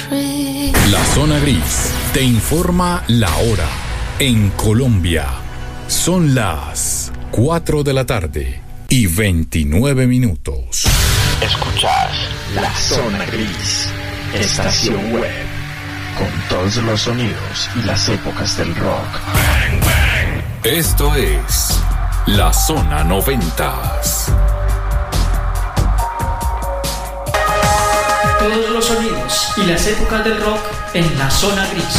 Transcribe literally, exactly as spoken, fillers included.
La Zona Gris te informa la hora. En Colombia son las cuatro de la tarde y veintinueve minutos. Escuchás La Zona Gris, estación web, con todos los sonidos y las épocas del rock. Bang, bang. Esto es La Zona Noventas. Todos los sonidos y las épocas del rock en La Zona Gris.